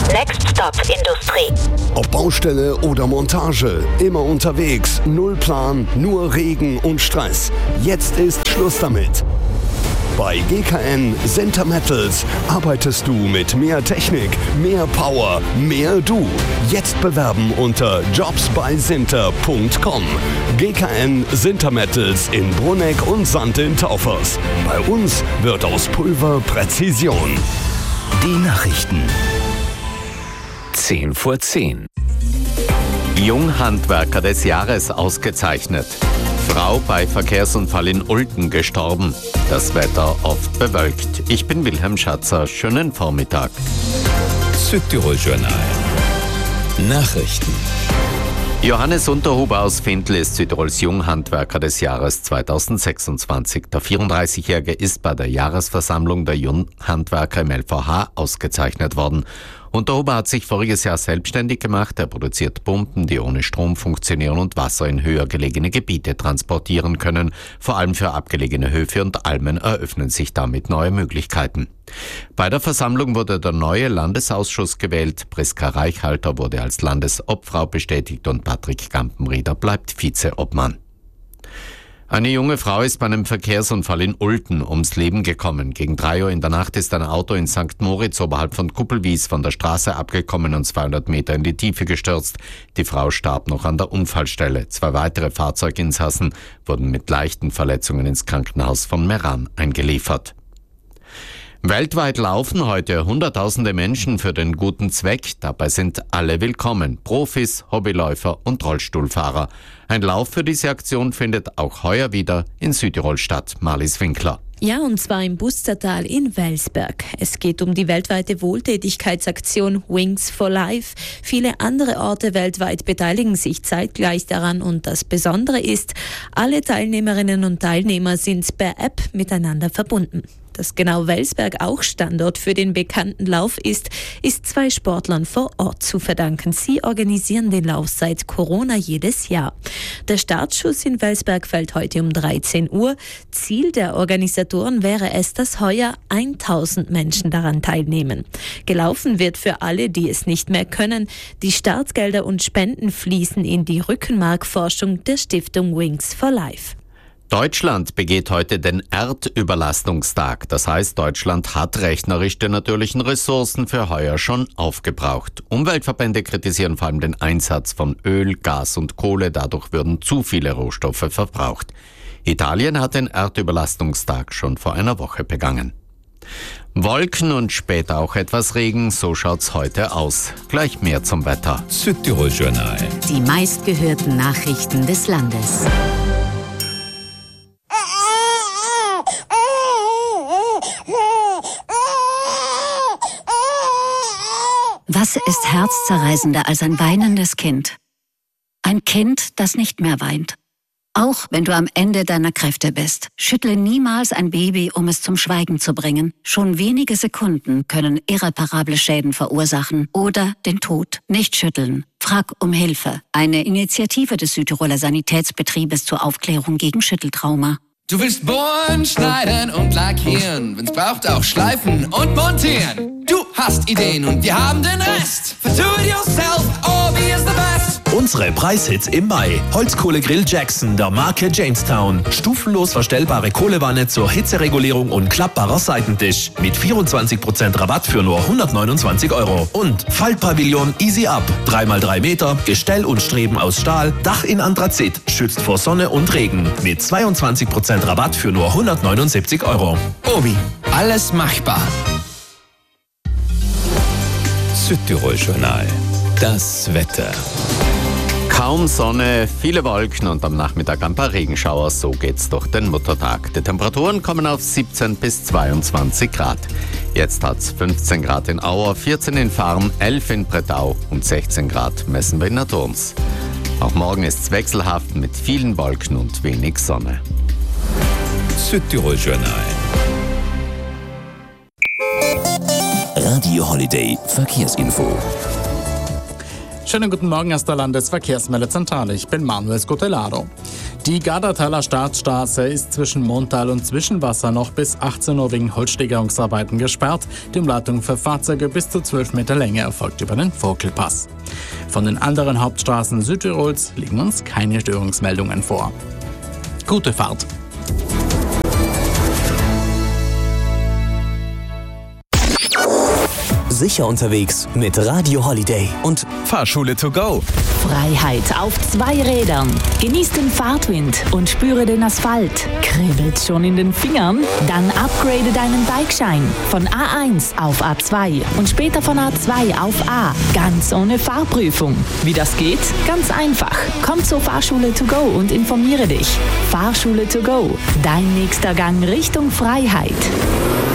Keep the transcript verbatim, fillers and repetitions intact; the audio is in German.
Next Stop Industrie. Ob Baustelle oder Montage, immer unterwegs, null Plan, nur Regen und Stress. Jetzt ist Schluss damit. Bei G K N Sinter Metals arbeitest du mit mehr Technik, mehr Power, mehr du. Jetzt bewerben unter jobs bei sinter punkt com. G K N Sinter Metals in Brunegg und Sand in Taufers. Bei uns wird aus Pulver Präzision. Die Nachrichten. Zehn vor zehn. Junghandwerker des Jahres ausgezeichnet. Frau bei Verkehrsunfall in Ulten gestorben. Das Wetter oft bewölkt. Ich bin Wilhelm Schatzer. Schönen Vormittag. Südtirol Journal. Nachrichten. Johannes Unterhuber aus Findl ist Südtirols Junghandwerker des Jahres zweitausendsechsundzwanzig. Der vierunddreißigjährige ist bei der Jahresversammlung der Junghandwerker im L V H ausgezeichnet worden. Unterhuber hat sich voriges Jahr selbstständig gemacht. Er produziert Pumpen, die ohne Strom funktionieren und Wasser in höher gelegene Gebiete transportieren können. Vor allem für abgelegene Höfe und Almen eröffnen sich damit neue Möglichkeiten. Bei der Versammlung wurde der neue Landesausschuss gewählt. Priska Reichhalter wurde als Landesobfrau bestätigt und Patrick Gampenrieder bleibt Vizeobmann. Eine junge Frau ist bei einem Verkehrsunfall in Ulten ums Leben gekommen. Gegen drei Uhr in der Nacht ist ein Auto in Sankt Moritz oberhalb von Kuppelwies von der Straße abgekommen und zweihundert Meter in die Tiefe gestürzt. Die Frau starb noch an der Unfallstelle. Zwei weitere Fahrzeuginsassen wurden mit leichten Verletzungen ins Krankenhaus von Meran eingeliefert. Weltweit laufen heute Hunderttausende Menschen für den guten Zweck. Dabei sind alle willkommen. Profis, Hobbyläufer und Rollstuhlfahrer. Ein Lauf für diese Aktion findet auch heuer wieder in Südtirol statt. Marlies Winkler. Ja, und zwar im Bustertal in Welsberg. Es geht um die weltweite Wohltätigkeitsaktion Wings for Life. Viele andere Orte weltweit beteiligen sich zeitgleich daran und das Besondere ist, alle Teilnehmerinnen und Teilnehmer sind per App miteinander verbunden. Dass genau Welsberg auch Standort für den bekannten Lauf ist, ist zwei Sportlern vor Ort zu verdanken. Sie organisieren den Lauf seit Corona jedes Jahr. Der Startschuss in Welsberg fällt heute um dreizehn Uhr. Ziel der Organisatoren wäre es, dass heuer tausend Menschen daran teilnehmen. Gelaufen wird für alle, die es nicht mehr können. Die Startgelder und Spenden fließen in die Rückenmarkforschung der Stiftung Wings for Life. Deutschland begeht heute den Erdüberlastungstag. Das heißt, Deutschland hat rechnerisch die natürlichen Ressourcen für heuer schon aufgebraucht. Umweltverbände kritisieren vor allem den Einsatz von Öl, Gas und Kohle. Dadurch würden zu viele Rohstoffe verbraucht. Italien hat den Erdüberlastungstag schon vor einer Woche begangen. Wolken und später auch etwas Regen, so schaut's heute aus. Gleich mehr zum Wetter. Südtirol Journal. Die meistgehörten Nachrichten des Landes. Was ist herzzerreißender als ein weinendes Kind? Ein Kind, das nicht mehr weint. Auch wenn du am Ende deiner Kräfte bist, schüttle niemals ein Baby, um es zum Schweigen zu bringen. Schon wenige Sekunden können irreparable Schäden verursachen oder den Tod. Nicht schütteln. Frag um Hilfe. Eine Initiative des Südtiroler Sanitätsbetriebes zur Aufklärung gegen Schütteltrauma. Du willst bohren, schneiden und lackieren, wenn's braucht auch schleifen und montieren. Du hast Ideen und wir haben den Rest. For do it yourself, Obi is the best. Unsere Preishits im Mai. Holzkohlegrill Jackson der Marke Jamestown. Stufenlos verstellbare Kohlewanne zur Hitzeregulierung und klappbarer Seitentisch. Mit vierundzwanzig Prozent Rabatt für nur hundertneunundzwanzig Euro. Und Faltpavillon Easy Up. drei mal drei Meter, Gestell und Streben aus Stahl, Dach in Anthrazit, schützt vor Sonne und Regen. Mit zweiundzwanzig Prozent Rabatt für nur hundertneunundsiebzig Euro. Obi, alles machbar. Südtirol Journal. Das Wetter. Kaum Sonne, viele Wolken und am Nachmittag ein paar Regenschauer. So geht's durch den Muttertag. Die Temperaturen kommen auf siebzehn bis zweiundzwanzig Grad. Jetzt hat's fünfzehn Grad in Auer, vierzehn in Farm, elf in Bretau und sechzehn Grad messen wir in Naturms. Auch morgen ist's wechselhaft mit vielen Wolken und wenig Sonne. Südtirol Journal. Radio Holiday Verkehrsinfo. Schönen guten Morgen aus der Landesverkehrsmeldezentrale. Ich bin Manuel Scotelaro. Die Gardertaler Staatsstraße ist zwischen Montal und Zwischenwasser noch bis achtzehn Uhr wegen Holzsteigerungsarbeiten gesperrt. Die Umleitung für Fahrzeuge bis zu zwölf Meter Länge erfolgt über den Vogtelpass. Von den anderen Hauptstraßen Südtirols liegen uns keine Störungsmeldungen vor. Gute Fahrt! Sicher unterwegs mit Radio Holiday und Fahrschule to go. Freiheit auf zwei Rädern. Genieß den Fahrtwind und spüre den Asphalt. Kribbelt's schon in den Fingern? Dann upgrade deinen Bikeschein von A eins auf A zwei und später von A zwei auf A. Ganz ohne Fahrprüfung. Wie das geht? Ganz einfach. Komm zur Fahrschule to go und informiere dich. Fahrschule to go. Dein nächster Gang Richtung Freiheit.